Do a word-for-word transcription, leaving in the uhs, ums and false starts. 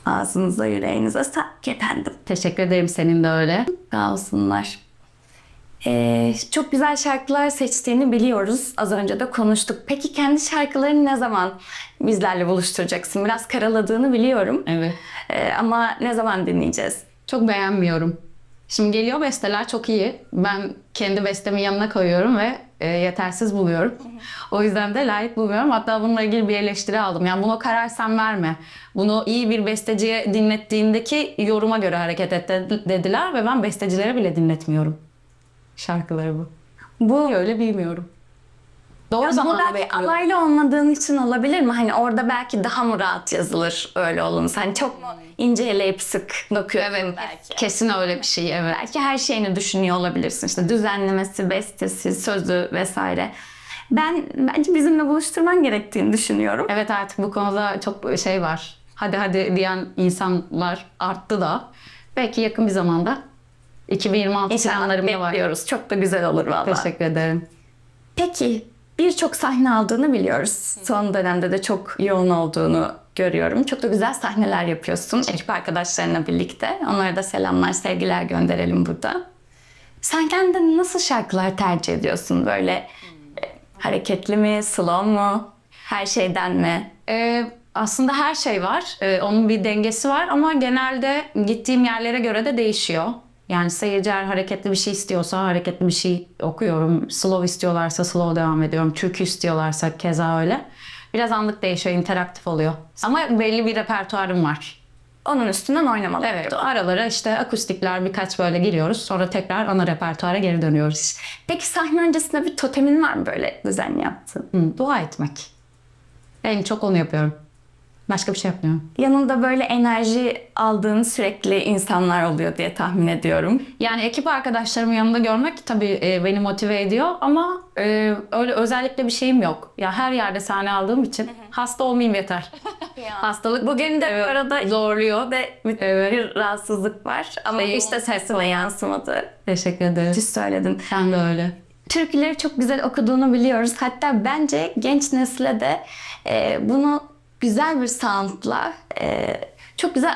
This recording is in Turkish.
Ağzınıza, yüreğinize sağlık efendim. Teşekkür ederim, senin de öyle. Sağ olsunlar. Ee, çok güzel şarkılar seçtiğini biliyoruz. Az önce de konuştuk. Peki kendi şarkılarını ne zaman bizlerle buluşturacaksın? Biraz karaladığını biliyorum. Evet. Ee, ama ne zaman dinleyeceğiz? Çok beğenmiyorum. Şimdi geliyor besteler çok iyi. Ben kendi bestemi yanına koyuyorum ve e, yetersiz buluyorum. O yüzden de layık bulmuyorum. Hatta bununla ilgili bir eleştiri aldım. Yani bunu karar sen verme. Bunu iyi bir besteciye dinlettiğindeki yoruma göre hareket et dediler ve ben bestecilere bile dinletmiyorum şarkıları bu. Bu Öyle bilmiyorum. Doğru Ya bu zamanı belki bekliyorum. alaylı olmadığın için olabilir mi? Hani orada belki daha mı rahat yazılır öyle olunsa? Hani çok mu ince eleyip sık dokuyorsun belki. Kesin öyle bir şey, evet. Belki her şeyini düşünüyor olabilirsin. İşte düzenlemesi, bestesi, sözü vesaire. Ben bence bizimle buluşturman gerektiğini düşünüyorum. Evet, artık bu konuda çok şey var. Hadi hadi diyen insanlar arttı da. Belki yakın bir zamanda. iki bin yirmi altı İnşallah planlarım da var. bekliyoruz. Çok da güzel olur vallahi. Teşekkür ederim. Peki birçok sahne aldığını biliyoruz. Son dönemde de çok yoğun olduğunu görüyorum. Çok da güzel sahneler yapıyorsun ekip arkadaşlarına birlikte. Onlara da selamlar, sevgiler gönderelim burada. Sen kendin nasıl şarkılar tercih ediyorsun? Böyle e, hareketli mi, slow mu, her şeyden mi? Ee, aslında her şey var. Ee, onun bir dengesi var ama genelde gittiğim yerlere göre de değişiyor. Yani seyirci eğer hareketli bir şey istiyorsa hareketli bir şey okuyorum. Slow istiyorlarsa slow devam ediyorum. Türkü istiyorlarsa keza öyle. Biraz anlık değişiyor, interaktif oluyor. Ama belli bir repertuarım var. Onun üstünden oynamalı. Evet, aralara işte akustikler birkaç böyle giriyoruz. Sonra tekrar ana repertuara geri dönüyoruz. Peki sahne öncesinde bir totemin var mı böyle düzenli yaptığın? Hı, dua etmek. En çok onu yapıyorum. Başka bir şey yapmıyorum. Yanında böyle enerji aldığın sürekli insanlar oluyor diye tahmin ediyorum. Yani ekip arkadaşlarımı yanında görmek tabii e, beni motive ediyor ama e, öyle özellikle bir şeyim yok. Ya her yerde sahne aldığım için hasta olmayayım yeter. Hastalık Bugün de evet, arada zorluyor. ve bir, Evet. bir rahatsızlık var ama Şey- işte sesime yansımadı. Teşekkür ederim. Siz söyledin. Sen de öyle. Türküleri çok güzel okuduğunu biliyoruz. Hatta bence genç nesile de e, bunu güzel bir soundla e, çok güzel